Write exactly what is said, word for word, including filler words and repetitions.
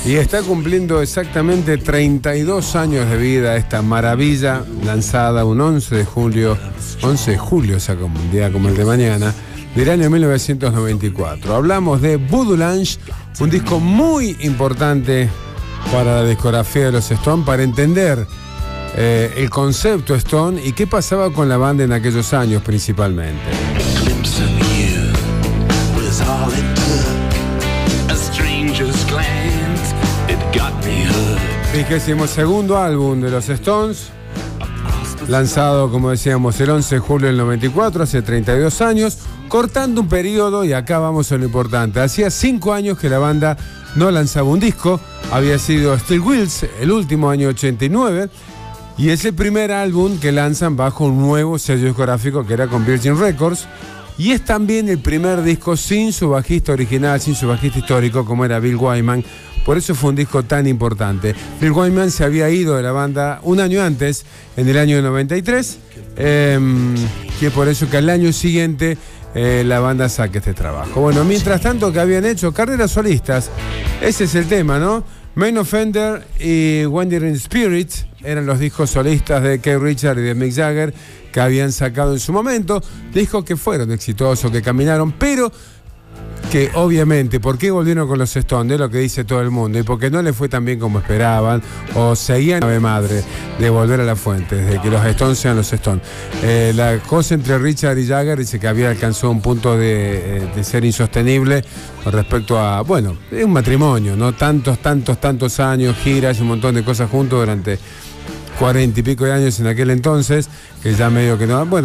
Y está cumpliendo exactamente treinta y dos años de vida esta maravilla, lanzada un once de julio, once de julio, o sea, como un día como el de mañana, del año mil novecientos noventa y cuatro. Hablamos de Voodoo Lounge, un disco muy importante para la discografía de los Stones, para entender eh, el concepto Stone y qué pasaba con la banda en aquellos años principalmente. Vigésimo segundo álbum de los Stones, lanzado, como decíamos, el once de julio del noventa y cuatro, hace treinta y dos años, cortando un periodo, y acá vamos a lo importante. Hacía cinco años que la banda no lanzaba un disco, había sido Steel Wheels, el último, año ochenta y nueve, y es el primer álbum que lanzan bajo un nuevo sello discográfico que era con Virgin Records, y es también el primer disco sin su bajista original, sin su bajista histórico, como era Bill Wyman. Por eso fue un disco tan importante. Bill Wyman se había ido de la banda un año antes, en el año noventa y tres, eh, que por eso que al año siguiente eh, la banda saque este trabajo. Bueno, mientras tanto que habían hecho carreras solistas, ese es el tema, ¿no? Main Offender y Wandering Spirit eran los discos solistas de Keith Richards y de Mick Jagger que habían sacado en su momento, discos que fueron exitosos, que caminaron, pero que obviamente, ¿por qué volvieron con los Stones? Es lo que dice todo el mundo, y porque no les fue tan bien como esperaban, o seguían ave madre de volver a la fuente, de que los Stones sean los Stones. Eh, la cosa entre Richard y Jagger dice que había alcanzado un punto de, de ser insostenible con respecto a, bueno, es un matrimonio, ¿no? Tantos, tantos, tantos años, giras, un montón de cosas juntos durante cuarenta y pico de años en aquel entonces, que ya medio que no, bueno.